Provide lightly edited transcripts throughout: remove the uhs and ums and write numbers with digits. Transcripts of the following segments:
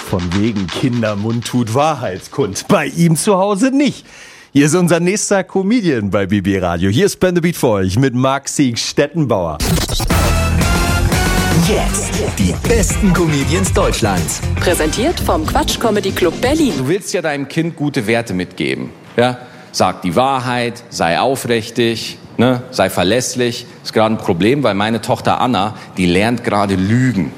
von wegen Kindermund tut Wahrheit kund. Bei ihm zu Hause nicht. Hier ist unser nächster Comedian bei BB Radio. Hier ist Ben the Beat für euch mit Maxi Stettenbauer. Jetzt die besten Comedians Deutschlands. Präsentiert vom Quatsch Comedy Club Berlin. Du willst ja deinem Kind gute Werte mitgeben. Ja? Sag die Wahrheit, sei aufrichtig, ne? Sei verlässlich. Das ist gerade ein Problem, weil meine Tochter Anna, die lernt gerade Lügen.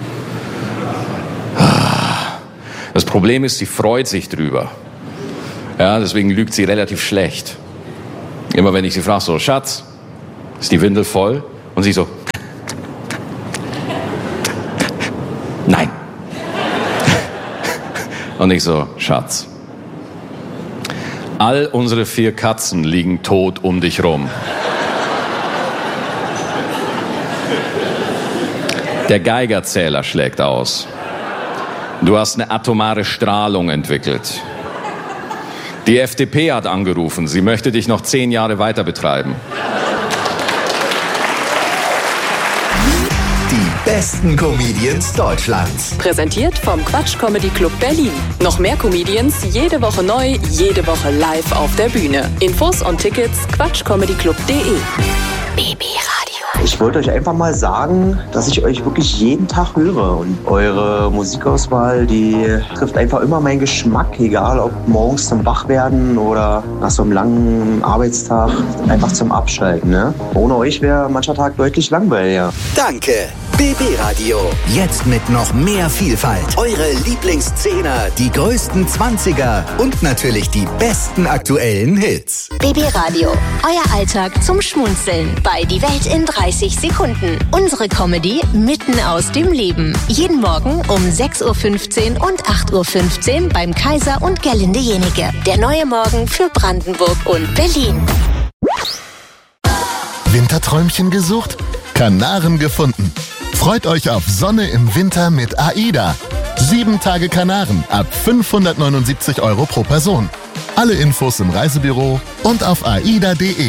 Das Problem ist, sie freut sich drüber. Ja, deswegen lügt sie relativ schlecht. Immer wenn ich sie frage, so, Schatz, ist die Windel voll? Und sie so, nein. Und ich so, Schatz, all unsere 4 Katzen liegen tot um dich rum. Der Geigerzähler schlägt aus. Du hast eine atomare Strahlung entwickelt. Die FDP hat angerufen, sie möchte dich noch 10 Jahre weiter betreiben. Die besten Comedians Deutschlands. Präsentiert vom Quatsch Comedy Club Berlin. Noch mehr Comedians, jede Woche neu, jede Woche live auf der Bühne. Infos und Tickets quatschcomedyclub.de. BB Radio. Ich wollte euch einfach mal sagen, dass ich euch wirklich jeden Tag höre. Und eure Musikauswahl, die trifft einfach immer meinen Geschmack. Egal ob morgens zum Wachwerden oder nach so einem langen Arbeitstag einfach zum Abschalten. Ne? Ohne euch wäre mancher Tag deutlich langweiliger. Danke, BB Radio. Jetzt mit noch mehr Vielfalt. Eure Lieblingszehner, die größten 20er und natürlich die besten aktuellen Hits. BB Radio, euer Alltag zum Schmunzeln bei Die Welt in 30 Sekunden. Unsere Comedy mitten aus dem Leben. Jeden Morgen um 6.15 Uhr und 8.15 Uhr beim Kaiser und Gerlinde Jenige. Der neue Morgen für Brandenburg und Berlin. Winterträumchen gesucht? Kanaren gefunden. Freut euch auf Sonne im Winter mit AIDA. 7 Tage Kanaren ab 579 € pro Person. Alle Infos im Reisebüro und auf aida.de.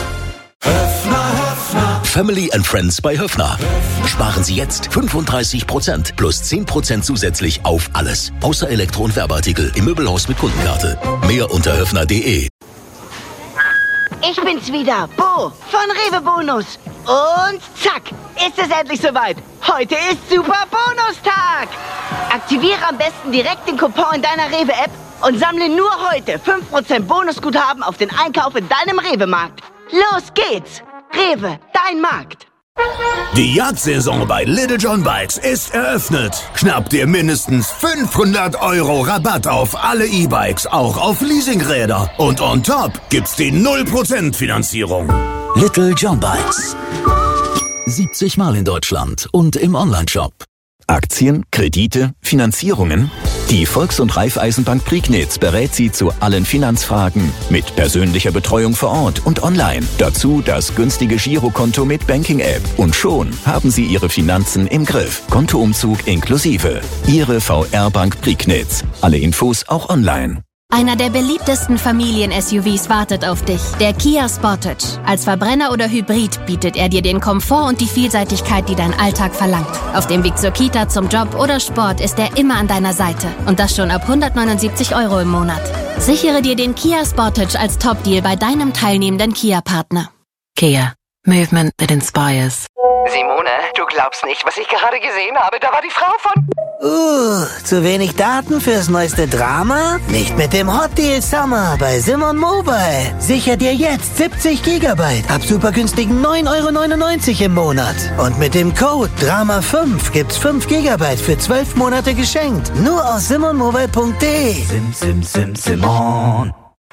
Family and Friends bei Höffner. Sparen Sie jetzt 35% plus 10% zusätzlich auf alles. Außer Elektro- und Werbeartikel im Möbelhaus mit Kundenkarte. Mehr unter höffner.de. Ich bin's wieder, Bo von Rewe Bonus. Und zack, ist es endlich soweit. Heute ist Super Bonustag. Aktiviere am besten direkt den Coupon in deiner Rewe-App und sammle nur heute 5% Bonusguthaben auf den Einkauf in deinem Rewe-Markt. Los geht's. Rewe, dein Markt. Die Jagdsaison bei Little John Bikes ist eröffnet. Schnapp dir mindestens 500 € Rabatt auf alle E-Bikes, auch auf Leasingräder. Und on top gibt's die 0% Finanzierung. Little John Bikes. 70 Mal in Deutschland und im Onlineshop. Aktien, Kredite, Finanzierungen? Die Volks- und Raiffeisenbank Prignitz berät Sie zu allen Finanzfragen mit persönlicher Betreuung vor Ort und online. Dazu das günstige Girokonto mit Banking-App. Und schon haben Sie Ihre Finanzen im Griff. Kontoumzug inklusive. Ihre VR-Bank Prignitz. Alle Infos auch online. Einer der beliebtesten Familien-SUVs wartet auf dich, der Kia Sportage. Als Verbrenner oder Hybrid bietet er dir den Komfort und die Vielseitigkeit, die dein Alltag verlangt. Auf dem Weg zur Kita, zum Job oder Sport ist er immer an deiner Seite. Und das schon ab 179 € im Monat. Sichere dir den Kia Sportage als Top-Deal bei deinem teilnehmenden Kia-Partner. Kia. Movement that inspires. Simone, du glaubst nicht, was ich gerade gesehen habe. Da war die Frau von... Zu wenig Daten fürs neueste Drama? Nicht mit dem Hot Deal Summer bei Simon Mobile. Sicher dir jetzt 70 GB ab super günstigen 9,99 € im Monat. Und mit dem Code DRAMA5 gibt's 5 GB für 12 Monate geschenkt. Nur aus simonmobile.de. Simon.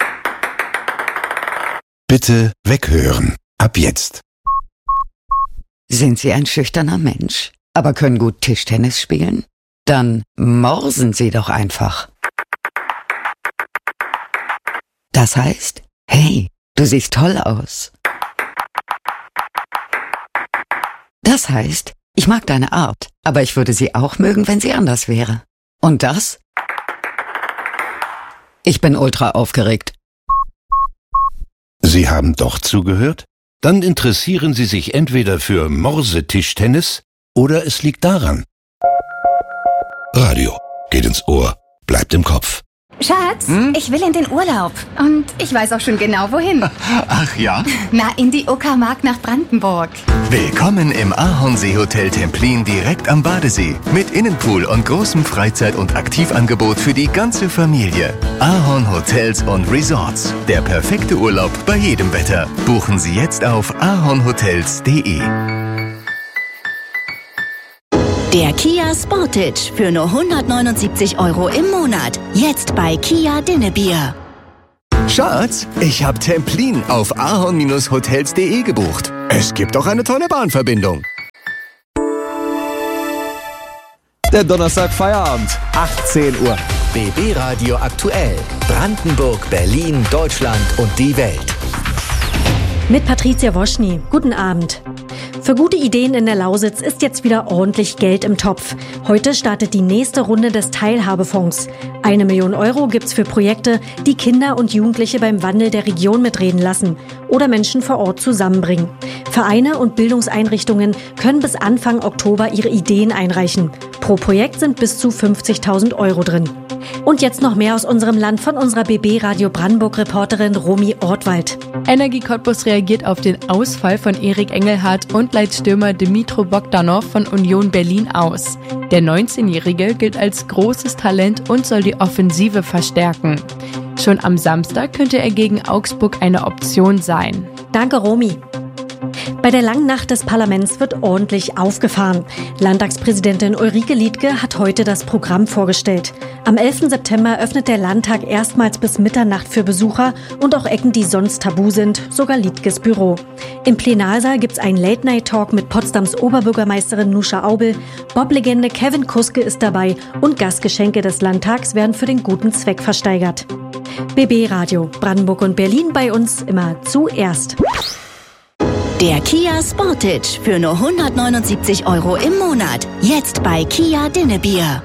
Bitte weghören. Ab jetzt. Sind Sie ein schüchterner Mensch, aber können gut Tischtennis spielen? Dann morsen Sie doch einfach. Das heißt, hey, du siehst toll aus. Das heißt, ich mag deine Art, aber ich würde sie auch mögen, wenn sie anders wäre. Und das? Ich bin ultra aufgeregt. Sie haben doch zugehört? Dann interessieren Sie sich entweder für Morsetischtennis oder es liegt daran. Radio geht ins ins Ohr, bleibt im Kopf. Schatz, ich will in den Urlaub. Und ich weiß auch schon genau, wohin. Ach ja? Na, in die Uckermark nach Brandenburg. Willkommen im Ahornsee-Hotel Templin direkt am Badesee. Mit Innenpool und großem Freizeit- und Aktivangebot für die ganze Familie. Ahorn Hotels und Resorts. Der perfekte Urlaub bei jedem Wetter. Buchen Sie jetzt auf ahornhotels.de. Der Kia Sportage für nur 179 € im Monat. Jetzt bei Kia Dinnebier. Schatz, ich habe Templin auf ahorn-hotels.de gebucht. Es gibt auch eine tolle Bahnverbindung. Der Donnerstag Feierabend, 18 Uhr. BB Radio aktuell. Brandenburg, Berlin, Deutschland und die Welt. Mit Patricia Woschny. Guten Abend. Für gute Ideen in der Lausitz ist jetzt wieder ordentlich Geld im Topf. Heute startet die nächste Runde des Teilhabefonds. 1 Million € gibt's für Projekte, die Kinder und Jugendliche beim Wandel der Region mitreden lassen oder Menschen vor Ort zusammenbringen. Vereine und Bildungseinrichtungen können bis Anfang Oktober ihre Ideen einreichen. Pro Projekt sind bis zu 50.000 € drin. Und jetzt noch mehr aus unserem Land von unserer BB Radio Brandenburg-Reporterin Romy Ortwald. Energie Cottbus reagiert auf den Ausfall von Erik Engelhardt und Leitstürmer Dimitro Bogdanov von Union Berlin aus. Der 19-Jährige gilt als großes Talent und soll die Offensive verstärken. Schon am Samstag könnte er gegen Augsburg eine Option sein. Danke, Romy. Bei der langen Nacht des Parlaments wird ordentlich aufgefahren. Landtagspräsidentin Ulrike Liedtke hat heute das Programm vorgestellt. Am 11. September öffnet der Landtag erstmals bis Mitternacht für Besucher und auch Ecken, die sonst tabu sind, sogar Liedtkes Büro. Im Plenarsaal gibt's einen Late-Night-Talk mit Potsdams Oberbürgermeisterin Nuscha Aubel, Bob-Legende Kevin Kuske ist dabei und Gastgeschenke des Landtags werden für den guten Zweck versteigert. BB Radio, Brandenburg und Berlin bei uns immer zuerst. Der Kia Sportage für nur 179 € im Monat. Jetzt bei Kia Dinnebier.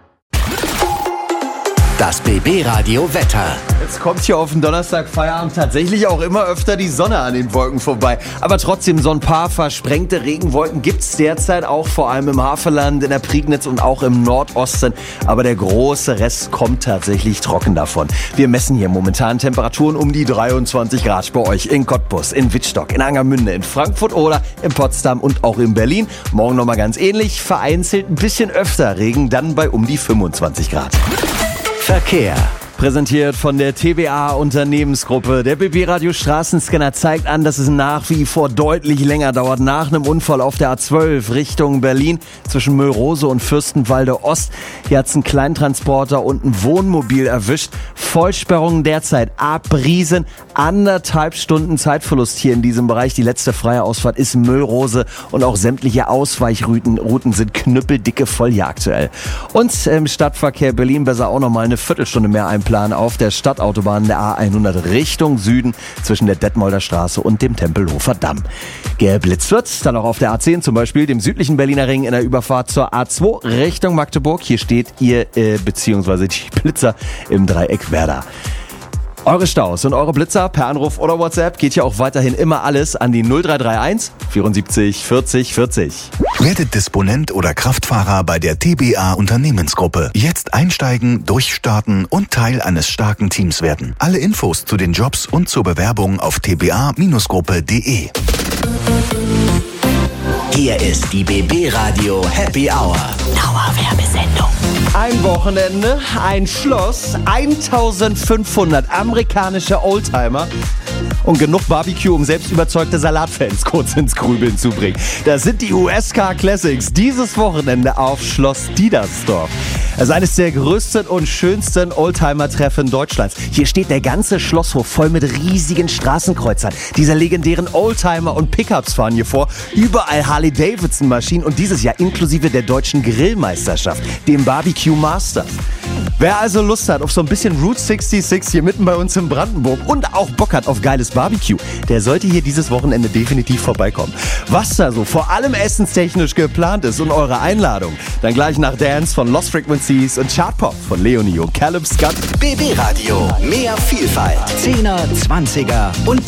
Das BB Radio Wetter. Jetzt kommt hier auf den Donnerstag Feierabend tatsächlich auch immer öfter die Sonne an den Wolken vorbei. Aber trotzdem, so ein paar versprengte Regenwolken gibt's derzeit auch, vor allem im Havelland, in der Prignitz und auch im Nordosten. Aber der große Rest kommt tatsächlich trocken davon. Wir messen hier momentan Temperaturen um die 23 Grad bei euch in Cottbus, in Wittstock, in Angermünde, in Frankfurt oder in Potsdam und auch in Berlin. Morgen nochmal ganz ähnlich, vereinzelt ein bisschen öfter Regen, dann bei um die 25 Grad. Verkehr. Präsentiert von der TBA Unternehmensgruppe. Der BB Radio Straßenscanner zeigt an, dass es nach wie vor deutlich länger dauert. Nach einem Unfall auf der A12 Richtung Berlin zwischen Müllrose und Fürstenwalde Ost. Hier hat's einen Kleintransporter und ein Wohnmobil erwischt. Vollsperrung derzeit ab Riesen. 1,5 Stunden Zeitverlust hier in diesem Bereich. Die letzte freie Ausfahrt ist Müllrose und auch sämtliche Ausweichrouten sind knüppeldicke voll hier aktuell. Und im Stadtverkehr Berlin besser auch noch mal eine Viertelstunde mehr einplanen auf der Stadtautobahn der A100 Richtung Süden zwischen der Detmolder Straße und dem Tempelhofer Damm. Geblitzt wird dann auch auf der A10 zum Beispiel, dem südlichen Berliner Ring in der Überfahrt zur A2 Richtung Magdeburg. Hier steht ihr beziehungsweise die Blitzer im Dreieck Werder. Eure Staus und eure Blitzer per Anruf oder WhatsApp geht ja auch weiterhin immer alles an die 0331 74 40 40. Werdet Disponent oder Kraftfahrer bei der TBA Unternehmensgruppe. Jetzt einsteigen, durchstarten und Teil eines starken Teams werden. Alle Infos zu den Jobs und zur Bewerbung auf tba-gruppe.de. Hier ist die BB Radio Happy Hour. Dauerwerbesendung. Ein Wochenende, ein Schloss, 1500 amerikanische Oldtimer und genug Barbecue, um selbst überzeugte Salatfans kurz ins Grübeln zu bringen. Das sind die US-Car Classics dieses Wochenende auf Schloss Diedersdorf. Es ist eines der größten und schönsten Oldtimer-Treffen Deutschlands. Hier steht der ganze Schlosshof voll mit riesigen Straßenkreuzern. Diese legendären Oldtimer und Pickups fahren hier vor. Überall Harley-Davidson-Maschinen und dieses Jahr inklusive der deutschen Grillmeisterschaft, dem Barbecue Masters. Wer also Lust hat auf so ein bisschen Route 66 hier mitten bei uns in Brandenburg und auch Bock hat auf geiles Barbecue, der sollte hier dieses Wochenende definitiv vorbeikommen. Was da so vor allem essenstechnisch geplant ist und eure Einladung, dann gleich nach Dance von Lost Frequencies und Chartpop von Leonie und Caleb Scott. BB Radio, mehr Vielfalt, 10er, 20er und